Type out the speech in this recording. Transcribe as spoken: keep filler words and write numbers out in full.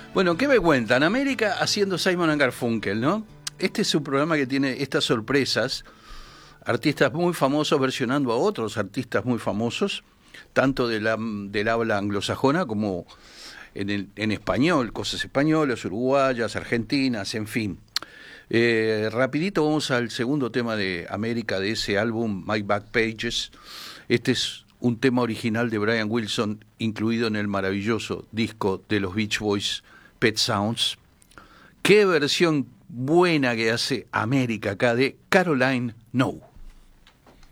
Bueno, ¿qué me cuentan? América haciendo Simon and Garfunkel, ¿no? Este es un programa que tiene estas sorpresas, artistas muy famosos versionando a otros artistas muy famosos, tanto de la, del habla anglosajona como en, el, en español, cosas españolas, uruguayas, argentinas, en fin. Eh, rapidito vamos al segundo tema de América de ese álbum, My Back Pages. Este es un tema original de Brian Wilson, incluido en el maravilloso disco de los Beach Boys, Pet Sounds. Qué versión buena que hace América acá de Caroline No.